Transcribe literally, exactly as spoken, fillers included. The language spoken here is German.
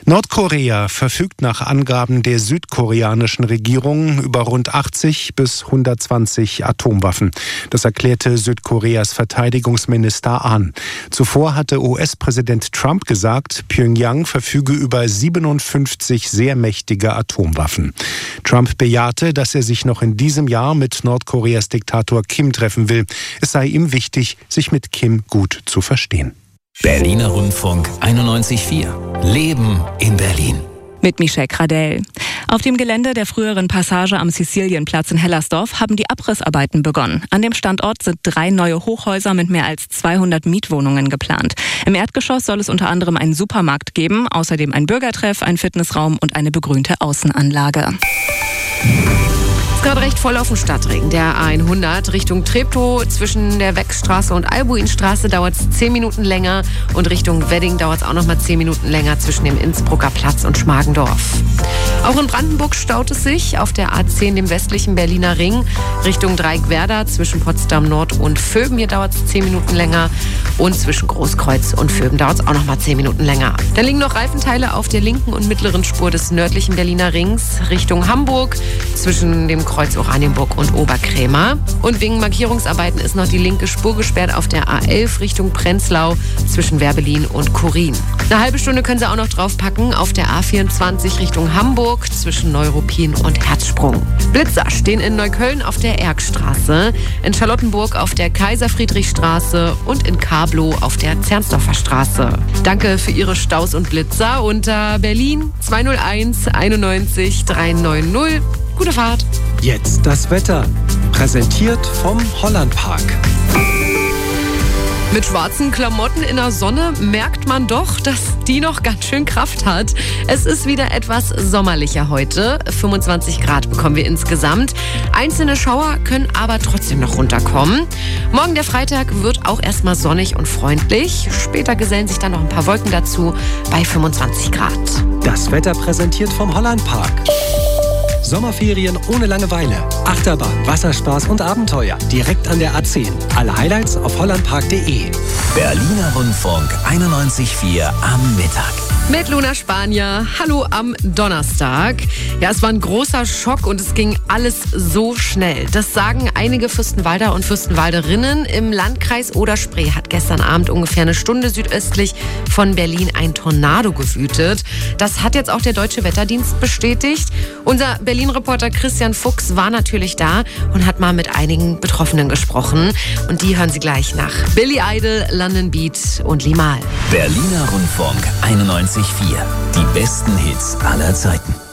Nordkorea verfügt nach Angaben der südkoreanischen Regierung über rund achtzig bis hundertzwanzig Atomwaffen. Das erklärte Südkoreas Verteidigungsminister Ahn. Zuvor hatte U S-Präsident Trump gesagt, Pyongyang verfüge über siebenundfünfzig sehr mächtige Atomwaffen. Trump bejahte, dass er sich noch in diesem Jahr mit Nordkoreas Diktator Kim treffen will. Es sei ihm wichtig, sich mit Kim gut zu verstehen. Berliner Rundfunk einundneunzig Komma vier. Leben in Berlin. Mit Michelle Kradell. Auf dem Gelände der früheren Passage am Sizilienplatz in Hellersdorf haben die Abrissarbeiten begonnen. An dem Standort sind drei neue Hochhäuser mit mehr als zweihundert Mietwohnungen geplant. Im Erdgeschoss soll es unter anderem einen Supermarkt geben, außerdem ein Bürgertreff, ein Fitnessraum und eine begrünte Außenanlage. Gerade recht voll auf dem Stadtring. Der A hundert Richtung Treptow zwischen der Weckstraße und Albuinstraße dauert es zehn Minuten länger und Richtung Wedding dauert es auch noch mal zehn Minuten länger zwischen dem Innsbrucker Platz und Schmargendorf. Auch in Brandenburg staut es sich auf der A zehn, dem westlichen Berliner Ring, Richtung Dreieckwerder zwischen Potsdam Nord und Vöben. Hier dauert es zehn Minuten länger und zwischen Großkreuz und Vöben dauert es auch noch mal zehn Minuten länger. Dann liegen noch Reifenteile auf der linken und mittleren Spur des nördlichen Berliner Rings Richtung Hamburg zwischen dem Kreuz Oranienburg und Oberkrämer. Und wegen Markierungsarbeiten ist noch die linke Spur gesperrt auf der A elf Richtung Prenzlau zwischen Werbelin und Kurin. Eine halbe Stunde können Sie auch noch draufpacken auf der A vierundzwanzig Richtung Hamburg zwischen Neuruppin und Herzsprung. Blitzer stehen in Neukölln auf der Erkstraße, in Charlottenburg auf der Kaiser-Friedrich-Straße und in Kablow auf der Zernsdorfer Straße. Danke für Ihre Staus und Blitzer unter Berlin zwei null eins einundneunzig dreihundertneunzig. Gute Fahrt. Jetzt das Wetter. Präsentiert vom Hollandpark. Mit schwarzen Klamotten in der Sonne merkt man doch, dass die noch ganz schön Kraft hat. Es ist wieder etwas sommerlicher heute. fünfundzwanzig Grad bekommen wir insgesamt. Einzelne Schauer können aber trotzdem noch runterkommen. Morgen der Freitag wird auch erstmal sonnig und freundlich. Später gesellen sich dann noch ein paar Wolken dazu bei fünfundzwanzig Grad. Das Wetter präsentiert vom Hollandpark. Sommerferien ohne Langeweile. Achterbahn, Wasserspaß und Abenteuer. Direkt an der A zehn. Alle Highlights auf hollandpark punkt de. Berliner Rundfunk einundneunzig Komma vier am Mittag. Mit Luna Spanier. Hallo am Donnerstag. Ja, es war ein großer Schock und es ging alles so schnell. Das sagen einige Fürstenwalder und Fürstenwalderinnen. Im Landkreis Oder-Spree hat gestern Abend ungefähr eine Stunde südöstlich von Berlin ein Tornado gewütet. Das hat jetzt auch der Deutsche Wetterdienst bestätigt. Unser Berlin-Reporter Christian Fuchs war natürlich da und hat mal mit einigen Betroffenen gesprochen. Und die hören Sie gleich nach Billy Idol, London Beat und Limahl. Berliner Rundfunk einundneunzig Komma vier. Die besten Hits aller Zeiten.